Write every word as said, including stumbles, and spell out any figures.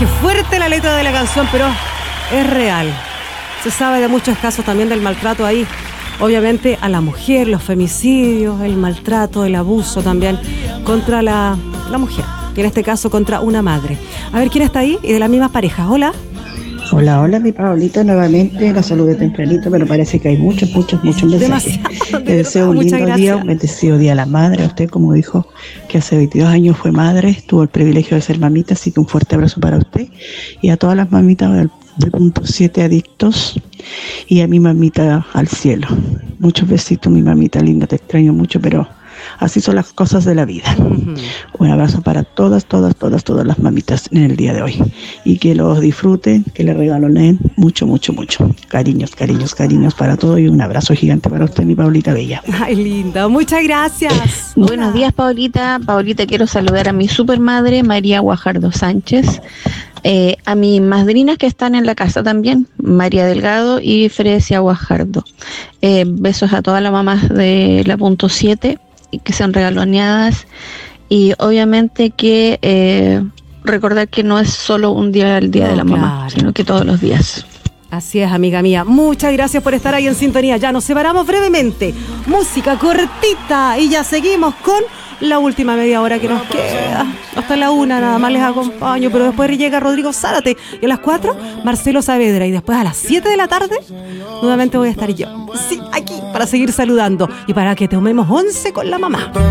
Qué fuerte la letra de la canción, pero es real. Se sabe de muchos casos también del maltrato ahí, obviamente a la mujer, los femicidios, el maltrato, el abuso también contra la, la mujer, y en este caso contra una madre. A ver, ¿quién está ahí? Y de las mismas parejas. Hola. Hola, hola, mi Pablito, nuevamente la saludé tempranito, pero parece que hay muchos, muchos, muchos mensajes. Le deseo un lindo día, un bendecido día a la madre. A usted, como dijo, que hace veintidós años fue madre, tuvo el privilegio de ser mamita, así que un fuerte abrazo para usted y a todas las mamitas del de punto siete adictos y a mi mamita al cielo. Muchos besitos, mi mamita linda, te extraño mucho, pero así son las cosas de la vida. Uh-huh. Un abrazo para todas, todas, todas, todas las mamitas en el día de hoy. Y que los disfruten, que les regalonen mucho, mucho, mucho. Cariños, cariños, cariños para todos y un abrazo gigante para usted, mi Paulita Bella. Ay, linda, muchas gracias. Buenos días, Paulita. Paulita, quiero saludar a mi supermadre, María Guajardo Sánchez. Eh, a mis madrinas que están en la casa también, María Delgado y Frecia Guajardo. Eh, besos a todas las mamás de la punto siete y que sean regaloneadas, y obviamente que eh, recordar que no es solo un día el día no, de la claro. mamá, sino que todos los días. Así es, amiga mía. Muchas gracias por estar ahí en sintonía. Ya nos separamos brevemente. Música cortita y ya seguimos con la última media hora que nos queda. Hasta la una nada más les acompaño, pero después llega Rodrigo Zárate y a las cuatro Marcelo Saavedra, y después a las siete de la tarde nuevamente voy a estar yo. Sí, aquí para seguir saludando y para que tomemos once con la mamá.